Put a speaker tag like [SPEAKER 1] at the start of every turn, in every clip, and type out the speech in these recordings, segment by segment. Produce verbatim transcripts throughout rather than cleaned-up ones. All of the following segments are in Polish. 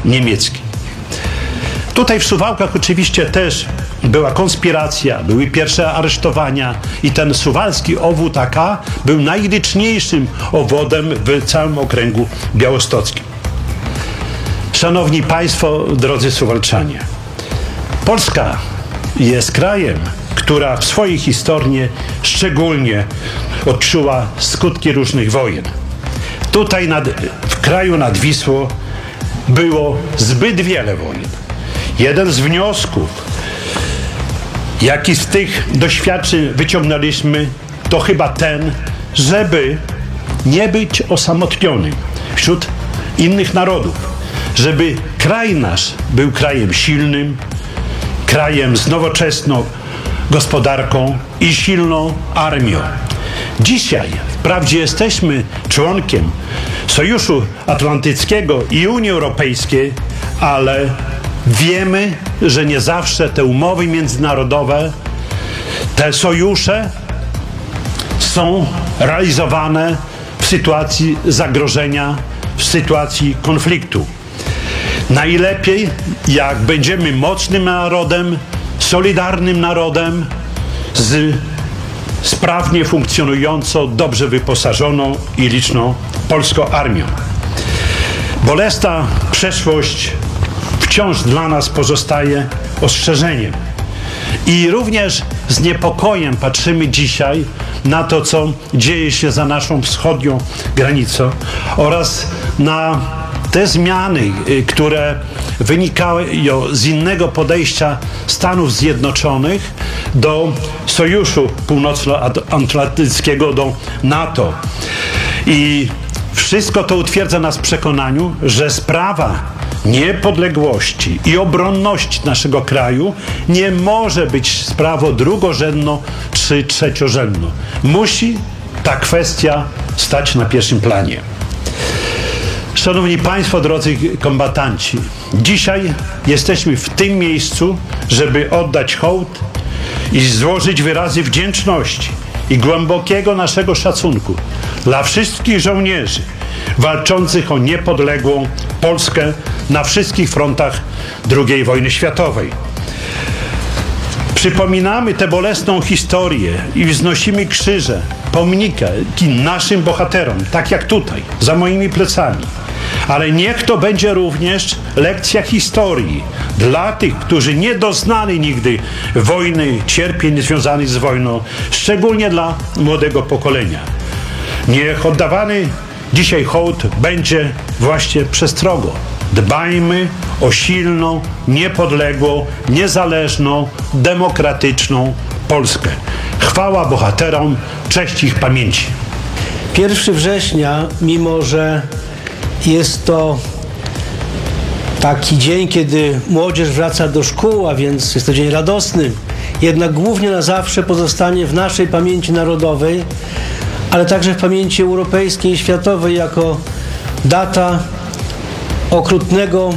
[SPEAKER 1] niemiecki. Tutaj w Suwałkach oczywiście też była konspiracja, były pierwsze aresztowania i ten suwalski obwód A K był najliczniejszym obwodem w całym okręgu białostockim. Szanowni Państwo, drodzy Suwalczanie, Polska jest krajem, która w swojej historii szczególnie odczuła skutki różnych wojen. Tutaj nad, w kraju nad Wisłą było zbyt wiele wojen. Jeden z wniosków, jaki z tych doświadczeń wyciągnęliśmy, to chyba ten, żeby nie być osamotnionym wśród innych narodów, żeby kraj nasz był krajem silnym, krajem z nowoczesną gospodarką i silną armią. Dzisiaj wprawdzie jesteśmy członkiem Sojuszu Atlantyckiego i Unii Europejskiej, ale wiemy, że nie zawsze te umowy międzynarodowe, te sojusze są realizowane w sytuacji zagrożenia, w sytuacji konfliktu. Najlepiej, jak będziemy mocnym narodem, solidarnym narodem, z sprawnie funkcjonującą, dobrze wyposażoną i liczną polską armią. Bolesna przeszłość wciąż dla nas pozostaje ostrzeżeniem. I również z niepokojem patrzymy dzisiaj na to, co dzieje się za naszą wschodnią granicą oraz na te zmiany, które wynikały z innego podejścia Stanów Zjednoczonych do Sojuszu Północnoatlantyckiego, do NATO. I wszystko to utwierdza nas w przekonaniu, że sprawa niepodległości i obronności naszego kraju nie może być sprawą drugorzędną czy trzeciorzędną. Musi ta kwestia stać na pierwszym planie. Szanowni Państwo, drodzy kombatanci, dzisiaj jesteśmy w tym miejscu, żeby oddać hołd i złożyć wyrazy wdzięczności i głębokiego naszego szacunku dla wszystkich żołnierzy walczących o niepodległą Polskę na wszystkich frontach drugiej wojny światowej. Przypominamy tę bolesną historię i wznosimy krzyże, pomniki naszym bohaterom, tak jak tutaj, za moimi plecami. Ale niech to będzie również lekcja historii dla tych, którzy nie doznali nigdy wojny, cierpień związanych z wojną, szczególnie dla młodego pokolenia. Niech oddawany dzisiaj hołd będzie właśnie przestrogą. Dbajmy o silną, niepodległą, niezależną, demokratyczną Polskę. Chwała bohaterom, cześć ich pamięci.
[SPEAKER 2] pierwszego września, mimo że jest to taki dzień, kiedy młodzież wraca do szkół, a więc jest to dzień radosny, jednak głównie na zawsze pozostanie w naszej pamięci narodowej, ale także w pamięci europejskiej i światowej jako data okrutnego,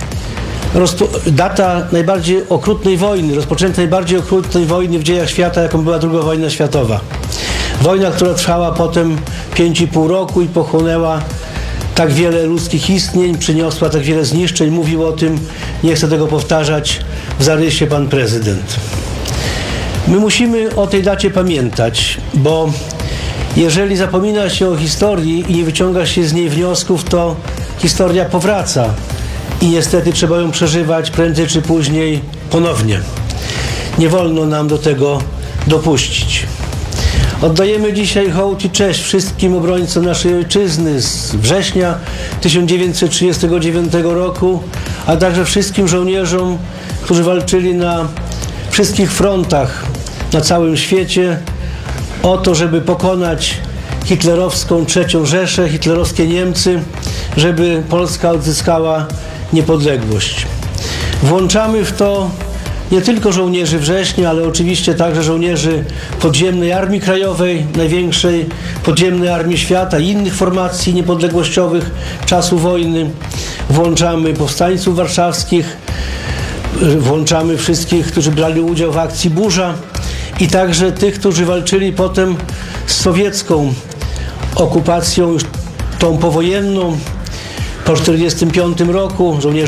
[SPEAKER 2] data najbardziej okrutnej wojny, rozpoczętej najbardziej okrutnej wojny w dziejach świata, jaką była druga wojna światowa. Wojna, która trwała potem pięć i pół roku i pochłonęła tak wiele ludzkich istnień, przyniosła tak wiele zniszczeń. Mówił o tym, nie chcę tego powtarzać, w zarysie pan prezydent. My musimy o tej dacie pamiętać, bo jeżeli zapomina się o historii i nie wyciąga się z niej wniosków, to historia powraca i niestety trzeba ją przeżywać prędzej czy później ponownie. Nie wolno nam do tego dopuścić. Oddajemy dzisiaj hołd i cześć wszystkim obrońcom naszej ojczyzny z września tysiąc dziewięćset trzydziestego dziewiątego roku, a także wszystkim żołnierzom, którzy walczyli na wszystkich frontach na całym świecie o to, żeby pokonać hitlerowską trzecią Rzeszę, hitlerowskie Niemcy, żeby Polska odzyskała niepodległość. Włączamy w to nie tylko żołnierzy września, ale oczywiście także żołnierzy Podziemnej Armii Krajowej, największej podziemnej armii świata i innych formacji niepodległościowych czasu wojny. Włączamy powstańców warszawskich, włączamy wszystkich, którzy brali udział w akcji Burza i także tych, którzy walczyli potem z sowiecką okupacją, już tą powojenną, po tysiąc dziewięćset czterdziestym piątym roku, żołnierzy